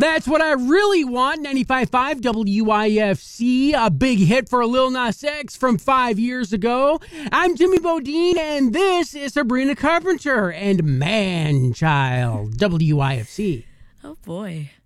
That's What I Really Want, 95.5 WIFC, a big hit for Lil Nas X from 5 years ago. I'm Jimmy Bodine, and this is Sabrina Carpenter and Man Child, WIFC. Oh, boy.